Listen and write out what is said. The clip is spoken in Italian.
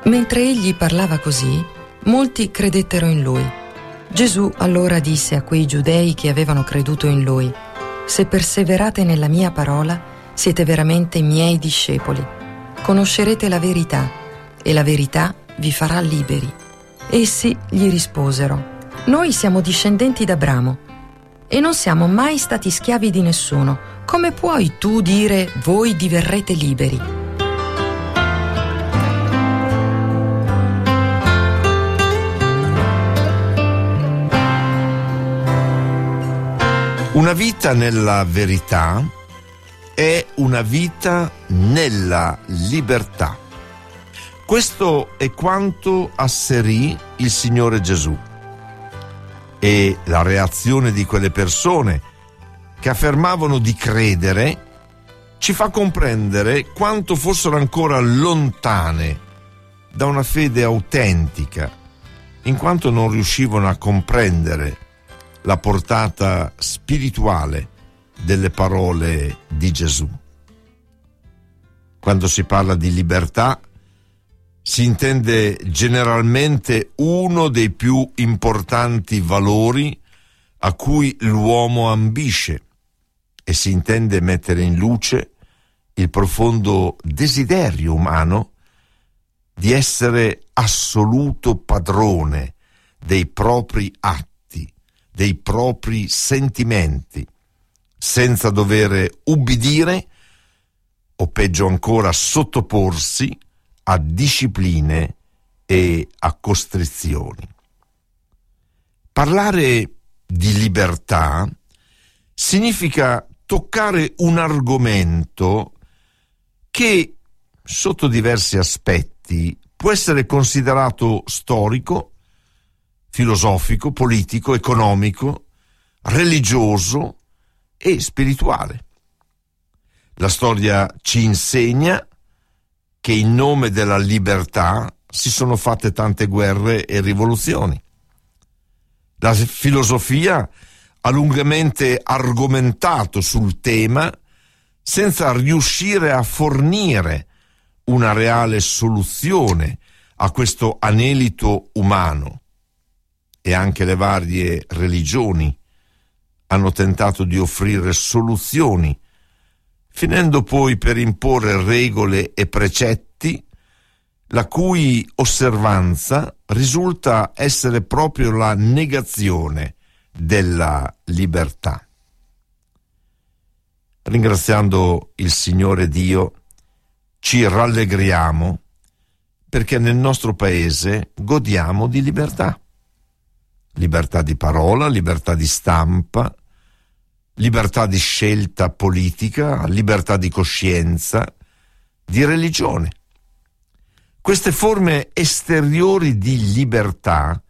Mentre egli parlava così, molti credettero in lui. Gesù allora disse a quei giudei che avevano creduto in lui: «Se perseverate nella mia parola, siete veramente miei discepoli. Conoscerete la verità, e la verità vi farà liberi». Essi gli risposero: «Noi siamo discendenti d'Abramo e non siamo mai stati schiavi di nessuno. Come puoi tu dire: voi diverrete liberi?» Una vita nella verità è una vita nella libertà. Questo è quanto asserì il Signore Gesù. E la reazione di quelle persone che affermavano di credere ci fa comprendere quanto fossero ancora lontane da una fede autentica, in quanto non riuscivano a comprendere la portata spirituale delle parole di Gesù. Quando si parla di libertà, si intende generalmente uno dei più importanti valori a cui l'uomo ambisce, e si intende mettere in luce il profondo desiderio umano di essere assoluto padrone dei propri atti, dei propri sentimenti, senza dover ubbidire o peggio ancora sottoporsi a discipline e a costrizioni. Parlare di libertà significa toccare un argomento che, sotto diversi aspetti, può essere considerato storico, filosofico, politico, economico, religioso e spirituale. La storia ci insegna che in nome della libertà si sono fatte tante guerre e rivoluzioni. La filosofia ha lungamente argomentato sul tema senza riuscire a fornire una reale soluzione a questo anelito umano. E anche le varie religioni hanno tentato di offrire soluzioni, finendo poi per imporre regole e precetti la cui osservanza risulta essere proprio la negazione della libertà. Ringraziando il Signore Dio, ci rallegriamo perché nel nostro paese godiamo di libertà. Libertà di parola, libertà di stampa, libertà di scelta politica, libertà di coscienza, di religione. Queste forme esteriori di libertà